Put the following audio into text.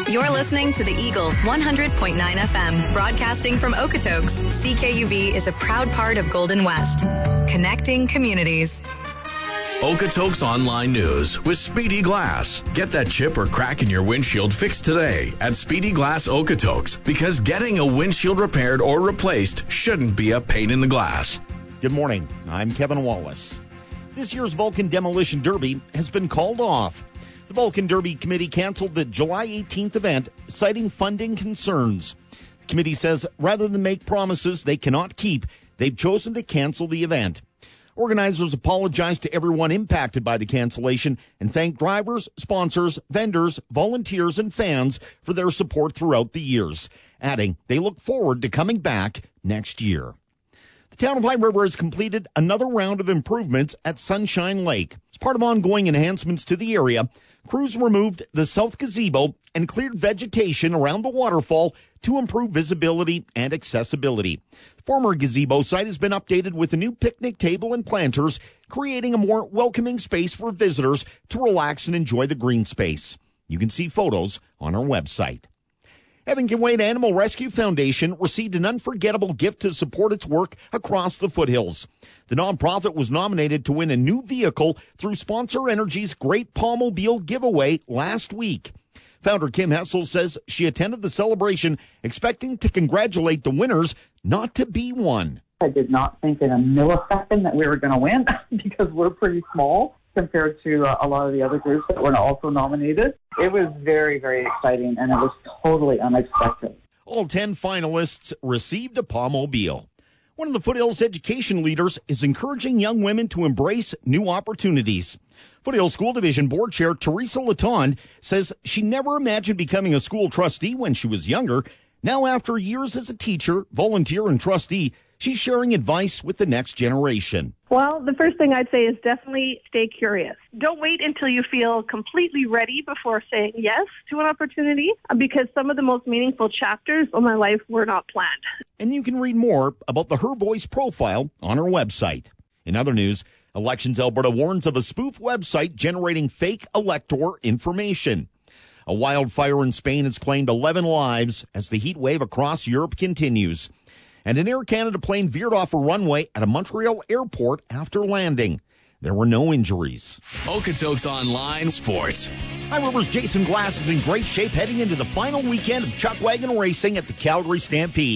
You're listening to the Eagle 100.9 FM, broadcasting from Okotoks. CKUV is a proud part of Golden West, connecting communities. Okotoks Online News with Speedy Glass. Get that chip or crack in your windshield fixed today at Speedy Glass Okotoks, because getting a windshield repaired or replaced shouldn't be a pain in the glass. Good morning. I'm Kevin Wallace. This year's Vulcan Demolition Derby has been called off. The Vulcan Derby Committee canceled the July 18th event, citing funding concerns. The committee says rather than make promises they cannot keep, they've chosen to cancel the event. Organizers apologized to everyone impacted by the cancellation and thanked drivers, sponsors, vendors, volunteers, and fans for their support throughout the years, adding they look forward to coming back next year. The town of High River has completed another round of improvements at Sunshine Lake. As part of ongoing enhancements to the area, crews removed the south gazebo and cleared vegetation around the waterfall to improve visibility and accessibility. The former gazebo site has been updated with a new picnic table and planters, creating a more welcoming space for visitors to relax and enjoy the green space. You can see photos on our website. Evan Kinwade Animal Rescue Foundation received an unforgettable gift to support its work across the foothills. The nonprofit was nominated to win a new vehicle through Sponsor Energy's Great Palmobile giveaway last week. Founder Kim Hessel says she attended the celebration expecting to congratulate the winners, not to be one. I did not think in a millisecond that we were going to win because we're pretty small compared to a lot of the other groups that were also nominated. It was very, very exciting, and it was totally unexpected. All 10 finalists received a Palmobile. One of the Foothills education leaders is encouraging young women to embrace new opportunities. Foothills School Division Board Chair Teresa Latond says she never imagined becoming a school trustee when she was younger. Now, after years as a teacher, volunteer, and trustee, she's sharing advice with the next generation. Well, the first thing I'd say is definitely stay curious. Don't wait until you feel completely ready before saying yes to an opportunity, because some of the most meaningful chapters of my life were not planned. And you can read more about the Her Voice profile on our website. In other news, Elections Alberta warns of a spoof website generating fake elector information. A wildfire in Spain has claimed 11 lives as the heat wave across Europe continues. And an Air Canada plane veered off a runway at a Montreal airport after landing. There were no injuries. Okotoks Online Sports. High River's Jason Glass is in great shape heading into the final weekend of chuck wagon racing at the Calgary Stampede.